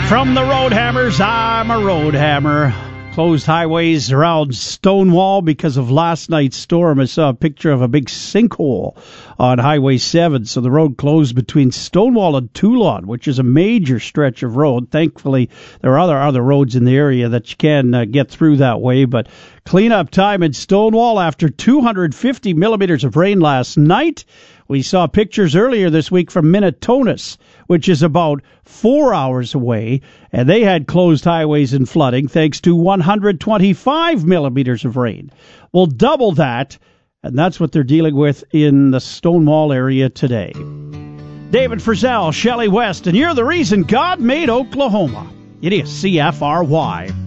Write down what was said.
From the Road Hammers, I'm a road hammer. Closed highways around Stonewall because of last night's storm. I saw a picture of a big sinkhole on Highway 7. So the road closed between Stonewall and Toulon, which is a major stretch of road. Thankfully, there are other roads in the area that you can get through that way. But cleanup time in Stonewall after 250 millimeters of rain last night. We saw pictures earlier this week from Minitonas, which is about 4 hours away, and they had closed highways and flooding thanks to 125 millimeters of rain. Well, double that, and that's what they're dealing with in the Stonewall area today. David Frizzell, Shelley West, and you're the reason God made Oklahoma. It is CFRY.